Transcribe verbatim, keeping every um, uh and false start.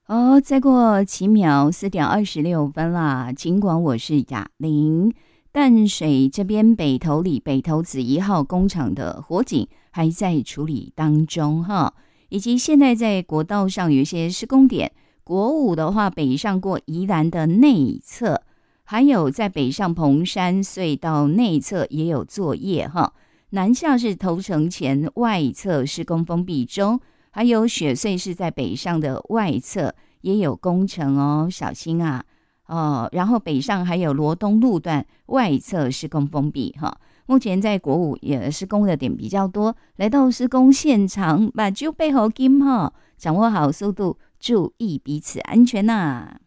哦，再过几秒，四点二十六分啦。尽管我是哑铃，淡水这边北投里北投子一号工厂的火警还在处理当中哈，以及现在在国道上有一些施工点。国五的话，北上过宜兰的内侧，还有在北上蓬山隧道内侧也有作业哈。南下是头城前外侧施工封闭中。还有雪隧是在北上的外侧也有工程哦，小心啊！哦，然后北上还有罗东路段外侧施工封闭哈。目前在国五也施工的点比较多，来到施工现场，把就背后金哈，掌握好速度，注意彼此安全呐、啊。